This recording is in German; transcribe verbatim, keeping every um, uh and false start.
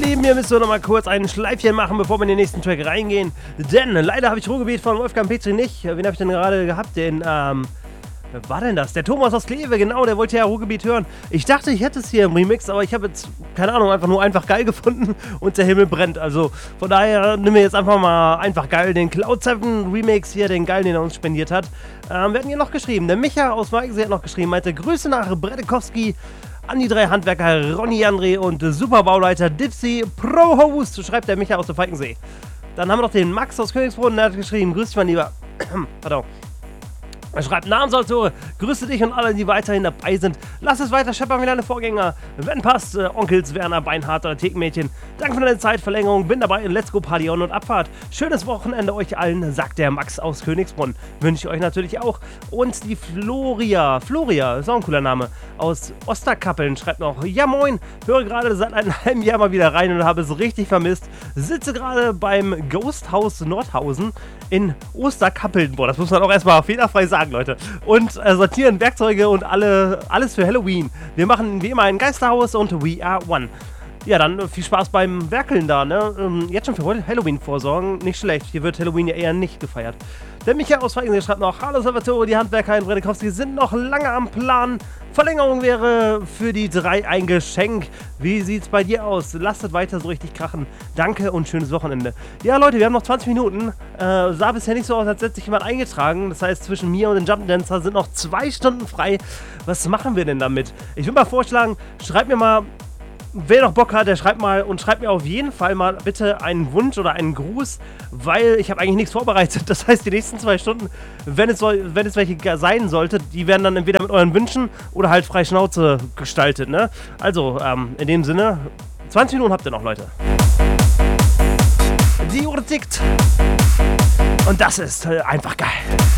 Lieben, wir müssen noch mal kurz ein Schleifchen machen, bevor wir in den nächsten Track reingehen. Denn leider habe ich Ruhrgebiet von Wolfgang Petri nicht. Wen habe ich denn gerade gehabt? Den, ähm... Wer war denn das? Der Thomas aus Kleve, genau, der wollte ja Ruhrgebiet hören. Ich dachte, ich hätte es hier im Remix, aber ich habe jetzt, keine Ahnung, einfach nur einfach geil gefunden und der Himmel brennt. Also von daher nehmen wir jetzt einfach mal einfach geil den Cloud sieben Remix hier, den geil, den er uns spendiert hat. Ähm, wir hatten hier noch geschrieben, der Micha aus Weichensee hat noch geschrieben, meinte Grüße nach Bredekowski an die drei Handwerker Ronny André und Superbauleiter Dipsy Pro Host, schreibt der Micha aus der Weichensee. Dann haben wir noch den Max aus Königsbrunn, der hat geschrieben, grüß dich mein Lieber. Pardon. Er schreibt Namensautore, grüße dich und alle, die weiterhin dabei sind. Lass es weiter scheppern wie deine Vorgänger. Wenn passt, äh, Onkels, Werner, Beinhardt oder Thekenmädchen. Danke für deine Zeitverlängerung, bin dabei in Let's Go Party On und Abfahrt. Schönes Wochenende euch allen, sagt der Max aus Königsbrunn. Wünsche ich euch natürlich auch. Und die Floria, Floria, ist auch ein cooler Name, aus Osterkappeln schreibt noch, ja moin, höre gerade seit einem halben Jahr mal wieder rein und habe es richtig vermisst. Sitze gerade beim Ghost House Nordhausen in Osterkappeln. Boah, das muss man auch erstmal fehlerfrei sagen, Leute. Und äh, sortieren Werkzeuge und alle, alles für Halloween. Wir machen wie immer ein Geisterhaus und We Are One. Ja, dann äh, viel Spaß beim Werkeln da, ne? Ähm, jetzt schon für Halloween vorsorgen, nicht schlecht. Hier wird Halloween ja eher nicht gefeiert. Der Michael aus Weichensee schreibt noch, hallo Salvatore, die Handwerker in Bredekowski sind noch lange am Plan. Verlängerung wäre für die drei ein Geschenk. Wie sieht's bei dir aus? Lasst weiter so richtig krachen. Danke und schönes Wochenende. Ja, Leute, wir haben noch zwanzig Minuten. Äh, sah bisher nicht so aus, als hätte sich jemand eingetragen. Das heißt, zwischen mir und den Jump'n'Dancer sind noch zwei Stunden frei. Was machen wir denn damit? Ich würde mal vorschlagen, schreibt mir mal, wer noch Bock hat, der schreibt mal und schreibt mir auf jeden Fall mal bitte einen Wunsch oder einen Gruß, weil ich habe eigentlich nichts vorbereitet. Das heißt, die nächsten zwei Stunden, wenn es, soll, wenn es welche sein sollte, die werden dann entweder mit euren Wünschen oder halt frei Schnauze gestaltet, ne? Also, ähm, in dem Sinne, zwanzig Minuten habt ihr noch, Leute. Die Uhr tickt und das ist äh, einfach geil.